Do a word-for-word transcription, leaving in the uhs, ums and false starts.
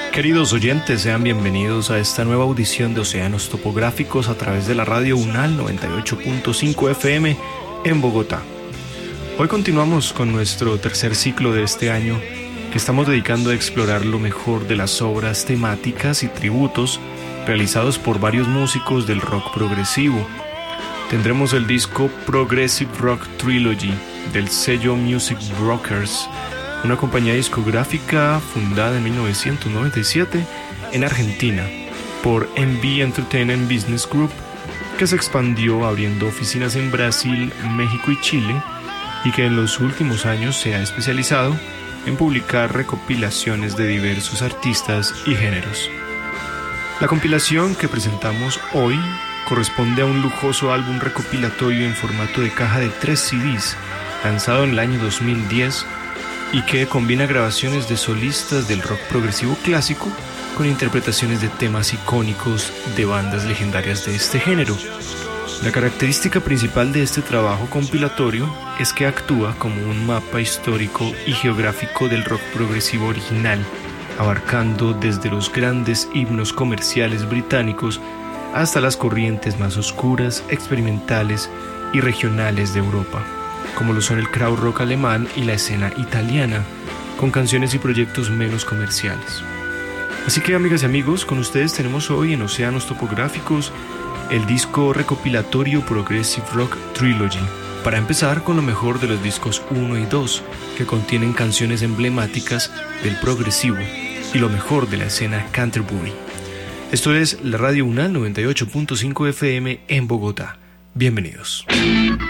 Queridos oyentes, sean bienvenidos a esta nueva audición de Océanos Topográficos a través de la radio UNAL noventa y ocho punto cinco F M en Bogotá. Hoy continuamos con nuestro tercer ciclo de este año que estamos dedicando a explorar lo mejor de las obras temáticas y tributos realizados por varios músicos del rock progresivo. Tendremos el disco Progressive Rock Trilogy del sello Music Brokers, una compañía discográfica fundada en mil novecientos noventa y siete en Argentina por M B Entertainment Business Group, que se expandió abriendo oficinas en Brasil, México y Chile, y que en los últimos años se ha especializado en publicar recopilaciones de diversos artistas y géneros. La compilación que presentamos hoy corresponde a un lujoso álbum recopilatorio en formato de caja de tres C Ds, lanzado en el año dos mil diez, y que combina grabaciones de solistas del rock progresivo clásico con interpretaciones de temas icónicos de bandas legendarias de este género. La característica principal de este trabajo compilatorio es que actúa como un mapa histórico y geográfico del rock progresivo original, abarcando desde los grandes himnos comerciales británicos hasta las corrientes más oscuras, experimentales y regionales de Europa, como lo son el krautrock alemán y la escena italiana, con canciones y proyectos menos comerciales. Así que, amigas y amigos, con ustedes tenemos hoy en Océanos Topográficos el disco recopilatorio Progressive Rock Trilogy, para empezar con lo mejor de los discos uno y dos, que contienen canciones emblemáticas del progresivo y lo mejor de la escena Canterbury. Esto es la radio UNAL noventa y ocho punto cinco F M en Bogotá. Bienvenidos.